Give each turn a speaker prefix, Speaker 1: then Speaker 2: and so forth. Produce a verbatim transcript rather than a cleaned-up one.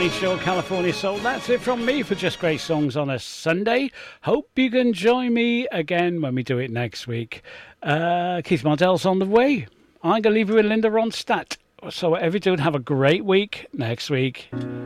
Speaker 1: Johnny Shaw, California Soul. That's it from me for Just Great Songs on a Sunday. Hope you can join me again when we do it next week. Uh, Keith Mardell's on the way. I'm going to leave you with Linda Ronstadt. So whatever you're doing, have a great week next week.